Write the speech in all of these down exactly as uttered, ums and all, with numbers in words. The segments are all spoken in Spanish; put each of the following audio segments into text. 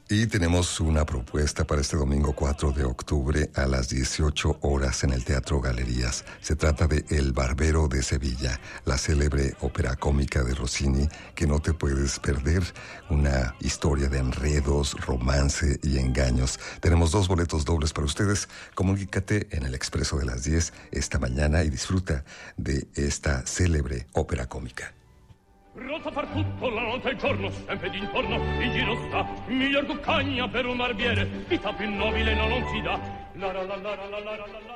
Y tenemos una propuesta para este domingo cuatro de octubre a las dieciocho horas en el Teatro Galerías. Se trata de El Barbero de Sevilla, la célebre ópera cómica de Rossini que no te puedes perder. Una historia de enredos, romance y engaños. Tenemos dos boletos dobles para ustedes. Comunícate en el Expreso de las diez esta mañana y disfruta de esta célebre ópera cómica. Rosa far tutto la notte e il giorno, sempre d'intorno in giro sta, miglior cuccagna per un barbiere, vita più nobile no non si dà. La la la la la la la la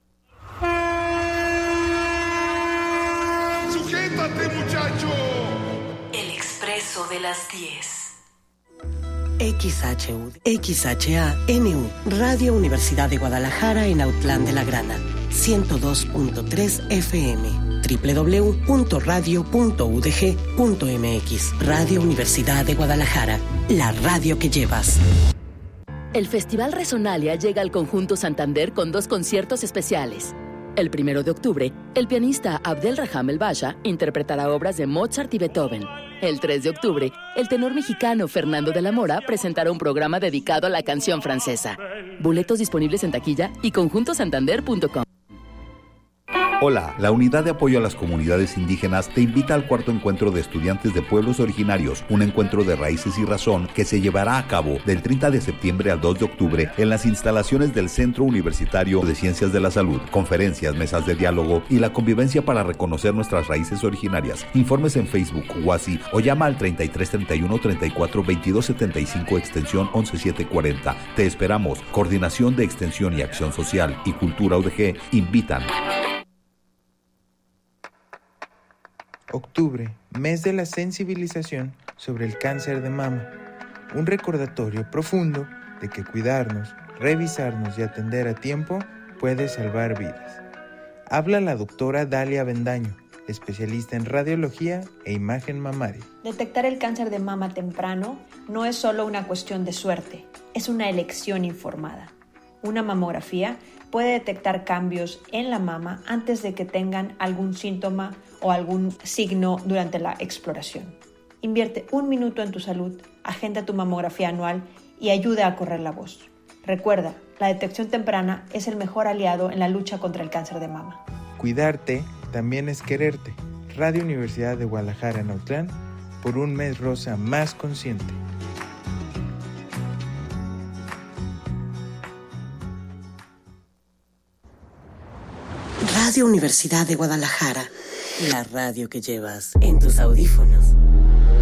la. ¡Sujétate, muchacho! El Expreso de las diez. X H U, X H A N U, Radio Universidad de Guadalajara en Autlán de la Grana, ciento dos punto tres F M, doble u doble u doble u punto radio punto u d g punto m x. Radio Universidad de Guadalajara, la radio que llevas. El Festival Resonalia llega al Conjunto Santander con dos conciertos especiales. El primero de octubre, el pianista Abdelraham El Basha interpretará obras de Mozart y Beethoven. El tres de octubre, el tenor mexicano Fernando de la Mora presentará un programa dedicado a la canción francesa. Boletos disponibles en taquilla y conjunto santander punto com. Hola, la Unidad de Apoyo a las Comunidades Indígenas te invita al cuarto encuentro de estudiantes de pueblos originarios, un encuentro de raíces y razón que se llevará a cabo del treinta de septiembre al dos de octubre en las instalaciones del Centro Universitario de Ciencias de la Salud, conferencias, mesas de diálogo y la convivencia para reconocer nuestras raíces originarias. Informes en Facebook, WhatsApp o llama al treinta y tres treinta y uno treinta y cuatro veintidós setenta y cinco extensión once setecientos cuarenta. Te esperamos. Coordinación de Extensión y Acción Social y Cultura U D G invitan. Octubre, mes de la sensibilización sobre el cáncer de mama. Un recordatorio profundo de que cuidarnos, revisarnos y atender a tiempo puede salvar vidas. Habla la doctora Dalia Bendaño, especialista en radiología e imagen mamaria. Detectar el cáncer de mama temprano no es solo una cuestión de suerte, es una elección informada. Una mamografía puede detectar cambios en la mama antes de que tengan algún síntoma o algún signo durante la exploración. Invierte un minuto en tu salud, agenda tu mamografía anual y ayuda a correr la voz. Recuerda, la detección temprana es el mejor aliado en la lucha contra el cáncer de mama. Cuidarte también es quererte. Radio Universidad de Guadalajara en Autlán, por un mes rosa más consciente. Radio Universidad de Guadalajara, la radio que llevas en tus audífonos.